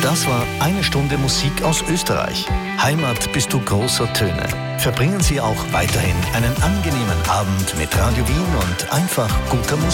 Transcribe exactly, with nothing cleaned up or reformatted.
Das war eine Stunde Musik aus Österreich. Heimat bist du großer Töne. Verbringen Sie auch weiterhin einen angenehmen Abend mit Radio Wien und einfach guter Musik.